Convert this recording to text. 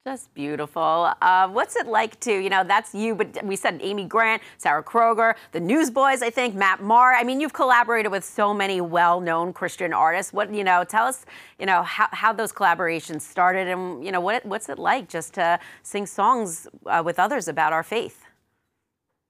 Just beautiful. What's it like to, that's you, but we said Amy Grant, Sarah Kroger, the Newsboys, I think, Matt Maher. I mean, you've collaborated with so many well-known Christian artists. Tell us, how those collaborations started and, what's it like just to sing songs with others about our faith?